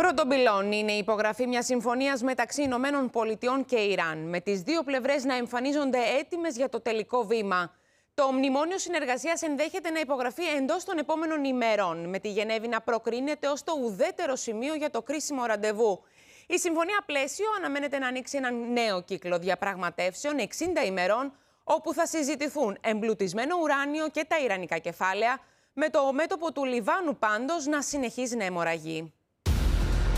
Πρώτο πυλόν είναι η υπογραφή μιας συμφωνίας μεταξύ Ηνωμένων Πολιτειών και Ιράν, με τις δύο πλευρές να εμφανίζονται έτοιμες για το τελικό βήμα. Το μνημόνιο συνεργασίας ενδέχεται να υπογραφεί εντός των επόμενων ημερών, με τη Γενέβη να προκρίνεται ως το ουδέτερο σημείο για το κρίσιμο ραντεβού. Η συμφωνία πλαίσιο αναμένεται να ανοίξει έναν νέο κύκλο διαπραγματεύσεων 60 ημερών, όπου θα συζητηθούν εμπλουτισμένο ουράνιο και τα ιρανικά κεφάλαια, με το μέτωπο του Λιβάνου πάντως να συνεχίζει να αιμορραγεί.